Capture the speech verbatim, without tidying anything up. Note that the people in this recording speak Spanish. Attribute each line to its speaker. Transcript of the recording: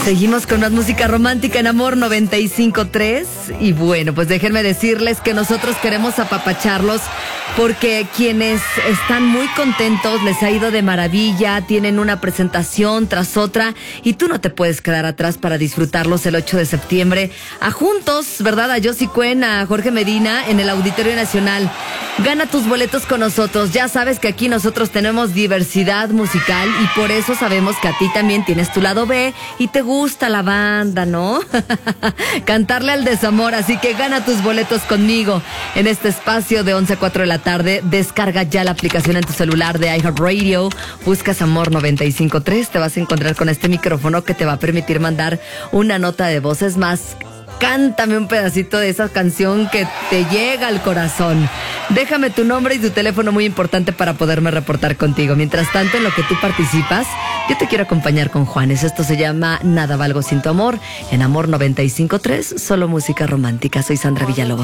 Speaker 1: Seguimos con más música romántica en Amor noventa y cinco punto tres. Y bueno, pues déjenme decirles que nosotros queremos apapacharlos porque quienes están muy contentos, les ha ido de maravilla, tienen una presentación tras otra y tú no te puedes quedar atrás para disfrutarlos el ocho de septiembre. A juntos, ¿verdad? A Josie Cuen, a Jorge Medina en el Auditorio Nacional. Gana tus boletos con nosotros. Ya sabes que aquí nosotros tenemos diversidad musical y por eso sabemos que a ti también tienes tu lado B y te gusta la banda, ¿no? Cantarle al desamor, así que gana tus boletos conmigo en este espacio de once a cuatro de la tarde. Descarga ya la aplicación en tu celular de iHeartRadio, buscas Amor noventa y cinco punto tres, te vas a encontrar con este micrófono que te va a permitir mandar una nota de voz. Es más, cántame un pedacito de esa canción que te llega al corazón. Déjame tu nombre y tu teléfono, muy importante para poderme reportar contigo. Mientras tanto, en lo que tú participas, yo te quiero acompañar con Juanes. Esto se llama Nada Valgo Sin Tu Amor, en Amor noventa y cinco punto tres, solo música romántica. Soy Sandra Villalobos.